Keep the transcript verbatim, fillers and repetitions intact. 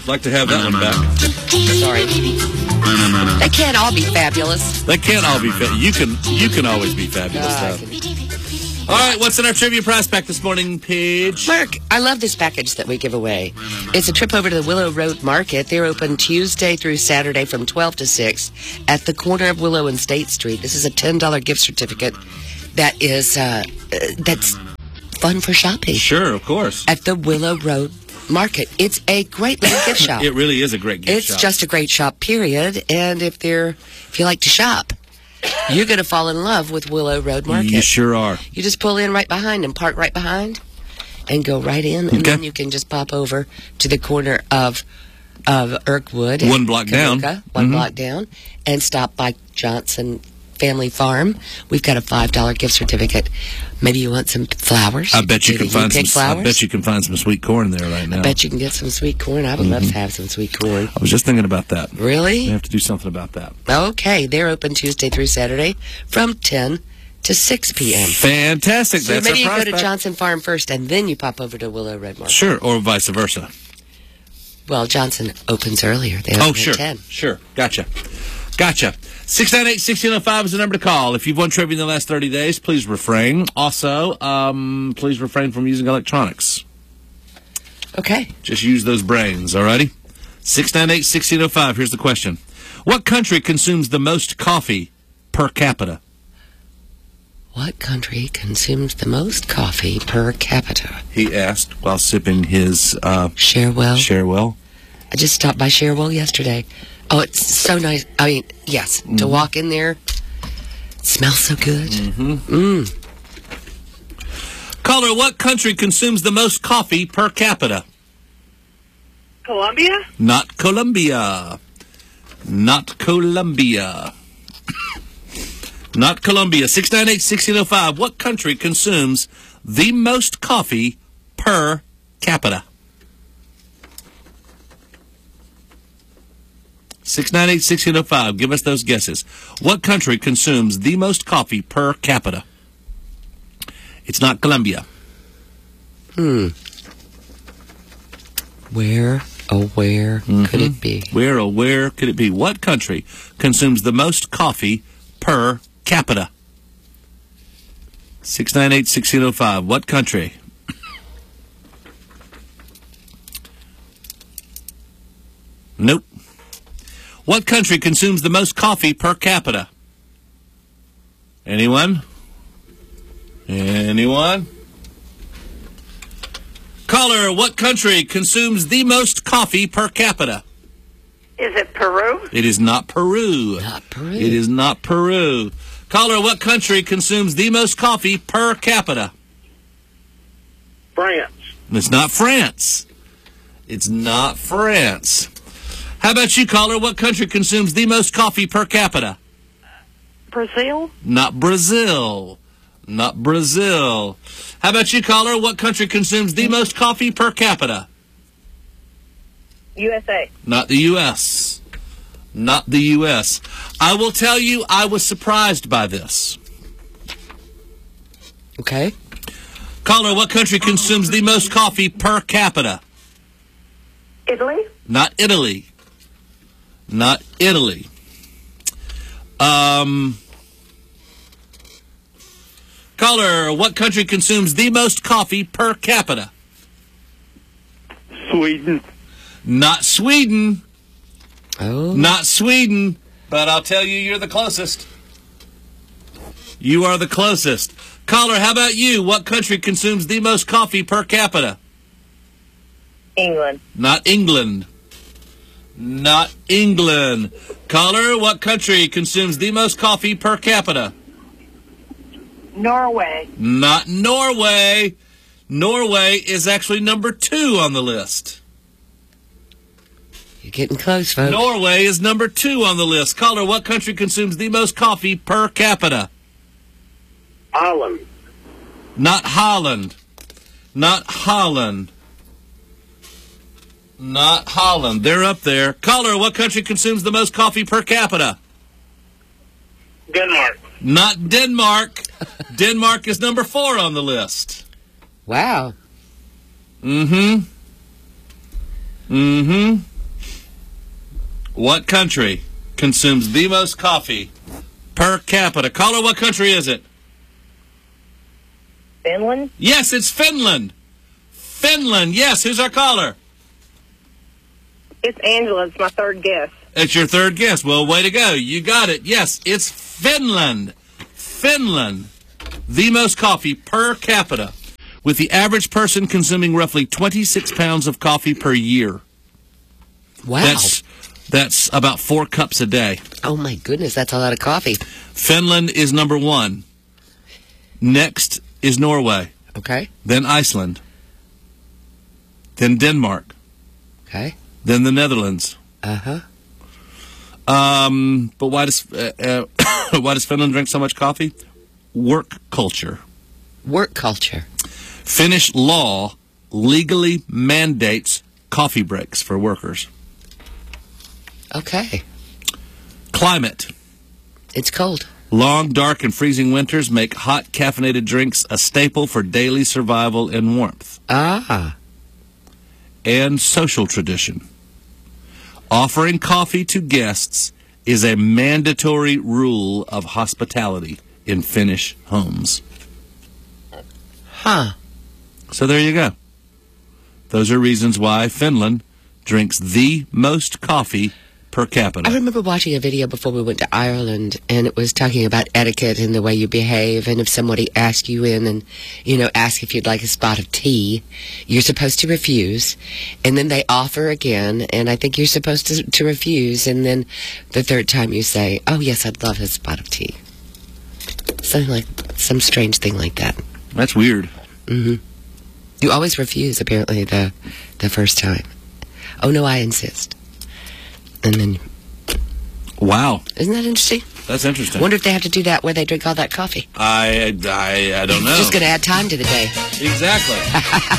I'd like to have that one back. Sorry. They can't all be fabulous. They can't all be fabulous. You can, you can always be fabulous, Uh, though. All right, what's in our trivia prize pack this morning, Paige? Mark, I love this package that we give away. It's a trip over to the Willow Road Market. They're open Tuesday through Saturday from twelve to six at the corner of Willow and State Street. This is a ten dollars gift certificate that is uh, uh, that's fun for shopping. Sure, of course. At the Willow Road Market. It's a great little gift shop. It really is a great gift it's shop. It's just a great shop, period. And if they're if you like to shop, you're going to fall in love with Willow Road Market. You sure are. You just pull in right behind and park right behind and go right in. And Okay. then you can just pop over to the corner of of Irkwood. One block down. Kamuka, One Mhm. block down. And stop by Johnson Family Farm. We've got a five dollars gift certificate. Maybe you want some flowers. I bet you Maybe can find pick some. flowers. I bet you can find some sweet corn there right now. I bet you can get some sweet corn. I would love to have some sweet corn. I was just thinking about that. Really? We have to do something about that. Okay. They're open Tuesday through Saturday from ten to six p.m. Fantastic. So That's maybe you our go prize to pack. Johnson Farm first, and then you pop over to Willow Red Market. Sure, or vice versa. Well, Johnson opens earlier. They open Oh, sure. at ten. Sure. Gotcha. Gotcha. six nine eight, one six zero five is the number to call. If you've won trivia in the last thirty days, please refrain. Also, um, please refrain from using electronics. Okay. Just use those brains, all righty? six nine eight, one six zero five. Here's the question. What country consumes the most coffee per capita? What country consumes the most coffee per capita? He asked while sipping his uh, Cherwell. Cherwell. I just stopped by Cherwell yesterday. Oh, it's so nice. I mean, yes, to walk in there, it smells so good. Mm-hmm. Mm. Caller, what country consumes the most coffee per capita? Colombia? Not Colombia. Not Colombia. Not Colombia. six nine eight, one six zero five. What country consumes the most coffee per capita? six nine eight, one six zero five. Give us those guesses. What country consumes the most coffee per capita? It's not Colombia. Hmm. Where, oh, where Mm-hmm. could it be? Where, oh, where could it be? What country consumes the most coffee per capita? six nine eight, one six zero five. What country? Nope. What country consumes the most coffee per capita? Anyone? Anyone? Caller, what country consumes the most coffee per capita? Is it Peru? It is not Peru. Not Peru. It is not Peru. Caller, what country consumes the most coffee per capita? France. It's not France. It's not France. How about you, caller? What country consumes the most coffee per capita? Brazil? Not Brazil. Not Brazil. How about you, caller? What country consumes the most coffee per capita? U S A. Not the U S. Not the U S. I will tell you, I was surprised by this. Okay. Caller, what country consumes the most coffee per capita? Italy? Not Italy. Not Italy. Um, caller, what country consumes the most coffee per capita? Sweden. Not Sweden. Oh. Not Sweden. But I'll tell you, you're the closest. You are the closest. Caller, how about you? What country consumes the most coffee per capita? England. Not England. Not England. Caller, what country consumes the most coffee per capita? Norway. Not Norway. Norway is actually number two on the list. You're getting close, folks. Norway is number two on the list. Caller, what country consumes the most coffee per capita? Holland. Not Holland. Not Holland. Not Holland. They're up there. Caller, what country consumes the most coffee per capita? Denmark. Not Denmark. Denmark is number four on the list. Wow. Mm-hmm. Mm-hmm. What country consumes the most coffee per capita? Caller, what country is it? Finland? Yes, it's Finland. Finland, yes. Who's our caller? It's Angela. It's my third guess. It's your third guess. Well, way to go. You got it. Yes, it's Finland. Finland. The most coffee per capita, with the average person consuming roughly twenty-six pounds of coffee per year. Wow. That's, that's about four cups a day. Oh, my goodness. That's a lot of coffee. Finland is number one. Next is Norway. Okay. Then Iceland. Then Denmark. Okay. Then the Netherlands. Uh-huh. Um, but why does uh, uh, why does Finland drink so much coffee? Work culture. Work culture. Finnish law legally mandates coffee breaks for workers. Okay. Climate. It's cold. Long, dark, and freezing winters make hot caffeinated drinks a staple for daily survival and warmth. Ah. And social tradition. Offering coffee to guests is a mandatory rule of hospitality in Finnish homes. Huh. So there you go. Those are reasons why Finland drinks the most coffee per capita. I remember watching a video before we went to Ireland, and it was talking about etiquette and the way you behave, and if somebody asks you in and, you know, ask if you'd like a spot of tea, you're supposed to refuse, and then they offer again, and I think you're supposed to, to refuse, and then the third time you say, oh, yes, I'd love a spot of tea. Something like, some strange thing like that. That's weird. Mm-hmm. You always refuse, apparently, the the first time. Oh, no, I insist. And then... Wow. Isn't that interesting? That's interesting. Wonder if they have to do that where they drink all that coffee. I, I, I don't know. Just going to add time to the day. Exactly.